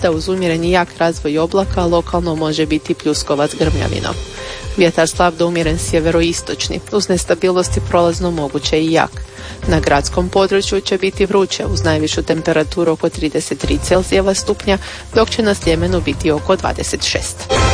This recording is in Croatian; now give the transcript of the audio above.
da uz umjereni jak razvoj oblaka lokalno može biti pljuskovac grmljavinom. Vjetar slab do umjeren sjeveroistočni, uz nestabilnosti prolazno moguće i jak. Na gradskom području će biti vruće uz najvišu temperaturu oko 33 Celzijeva stupnja, dok će na Sljemenu biti oko 26.